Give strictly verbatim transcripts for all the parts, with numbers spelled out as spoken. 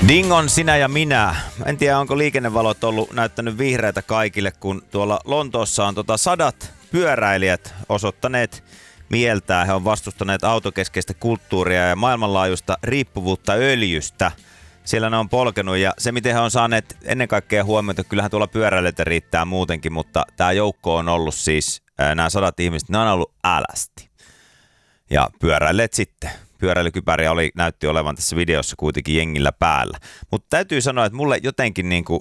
Dingon Sinä ja minä. En tiedä, onko liikennevalot ollut näyttänyt vihreätä kaikille, kun tuolla Lontoossa on tota sadat pyöräilijät osoittaneet mieltään. He on vastustaneet autokeskeistä kulttuuria ja maailmanlaajuista riippuvuutta öljystä. Siellä ne on polkenut ja se, miten he on saaneet ennen kaikkea huomiota, kyllähän tuolla pyöräilijöitä riittää muutenkin, mutta tämä joukko on ollut siis, nämä sadat ihmiset, ne on ollut älästi. Ja pyöräilijät sitten. Pyöräilykypäriä oli, näytti olevan tässä videossa kuitenkin jengillä päällä. Mutta täytyy sanoa, että mulle jotenkin niinku,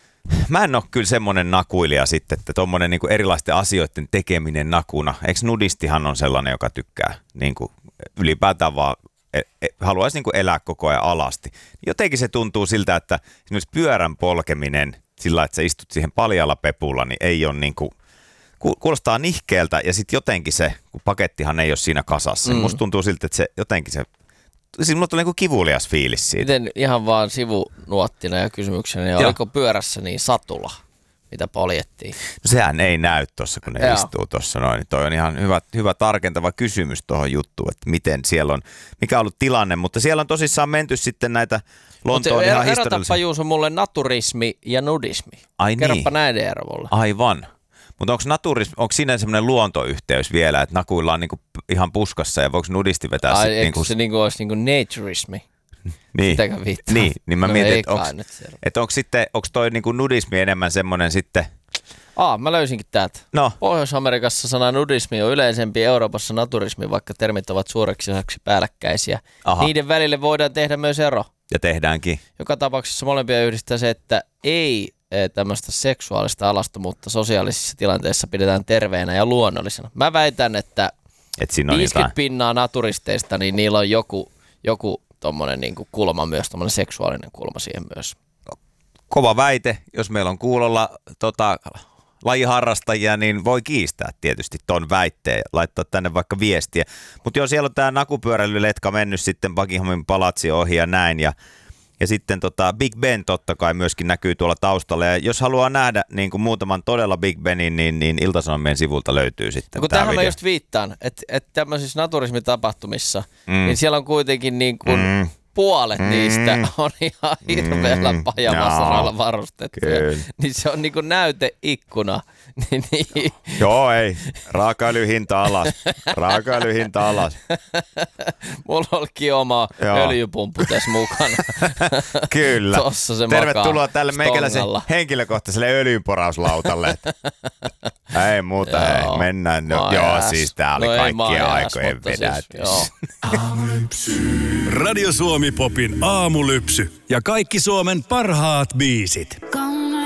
mä en ole kyllä semmoinen nakuilija sitten, että tommonen niinku erilaisten asioiden tekeminen nakuna. Eikö nudistihan on sellainen, joka tykkää niinku ylipäätään vaan, e, e, haluaisi niinku elää koko ajan alasti. Jotenkin se tuntuu siltä, että esimerkiksi pyörän polkeminen sillä, että sä istut siihen paljalla pepulla, niin ei ole niinku, kuulostaa nihkeeltä ja sitten jotenkin se, kun pakettihan ei ole siinä kasassa. Mm. Musta tuntuu siltä, että se jotenkin se, siis mulla tulee niin kuin kivulias fiilis siitä. Miten ihan vaan sivunuottina ja kysymyksenä, niin oliko pyörässä niin satula, mitä poljettiin? No sehän ei näy tuossa, kun ne Joo. istuu tuossa noin. Toi on ihan hyvä, hyvä tarkentava kysymys tuohon juttuun, että miten siellä on, mikä on ollut tilanne. Mutta siellä on tosissaan menty sitten näitä Lontoon ihan historiallisia. Erotappa Juuso mulle naturismi ja nudismi. Ai Kerropa niin. näiden ero mulle. Aivan. Mutta onko naturismi, onko siinä semmoinen luontoyhteys vielä, että nakuillaan niinku ihan puskassa ja voiko nudisti vetää Ai, sitten? Niinku... se niinku olisi niinku naturismi? Niin, sitäkään viittaa. niin, niin mä no mietin, että onko et sitten, onko toi niinku nudismi enemmän semmoinen sitten? Aa, mä löysinkin täältä. No. Pohjois-Amerikassa sana nudismi on yleisempi, Euroopassa naturismi, vaikka termit ovat suureksi osaksi päällekkäisiä. Aha. Niiden välille voidaan tehdä myös ero. Ja tehdäänkin. Joka tapauksessa molempia yhdistää se, että ei tämmöistä seksuaalista alastomuutta sosiaalisissa tilanteissa pidetään terveenä ja luonnollisena. Mä väitän, että Et siinä on viisikymmentä jotain. pinnaa naturisteista, niin niillä on joku, joku tommonen niinku kulma myös, tommonen seksuaalinen kulma siihen myös. Kova väite, jos meillä on kuulolla tota, lajiharrastajia, niin voi kiistää tietysti ton väitteen, laittaa tänne vaikka viestiä. Mutta joo, siellä on tää nakupyöräilyletka mennyt sitten Buckinghamin palatsi ohi ja näin, ja Ja sitten tota Big Ben totta kai myöskin näkyy tuolla taustalla. Ja jos haluaa nähdä niin kuin muutaman todella Big Benin, niin, niin Ilta-Sanomien sivulta löytyy sitten kun tämä tähän video. mä just viittaan, että, että tämmöisissä naturismitapahtumissa, Mm. niin siellä on kuitenkin niin kuin Mm. puolet Mm. niistä on ihan hirveällä Mm. pajamassaralla Joo. varustettu. Kyllä. Niin se on niin kuin näyteikkuna. niin, niin. Joo, ei. Raakaöljyhinta alas. Raakaöljyhinta alas. Mulla olikin oma Joo. öljypumppu tässä mukana. Kyllä. Tossa se Tervetuloa makaa tälle meikäläisen stongalla. henkilökohtaiselle öljynporauslautalle. Ei muuta, hei. Joo. Mennään. No, My joo, ass. siis tää oli No ei kaikkien my ass, aikojen mutta siis, vedätys. joo. Radio Suomi Popin aamulypsy ja kaikki Suomen parhaat biisit.